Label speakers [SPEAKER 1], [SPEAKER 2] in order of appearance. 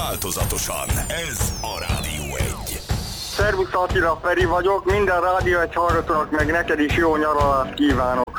[SPEAKER 1] változatosan. Ez a Rádió 1.
[SPEAKER 2] Szervusz Attila, Feri vagyok, minden Rádió 1 hallgatónak meg neked is jó nyaralást kívánok.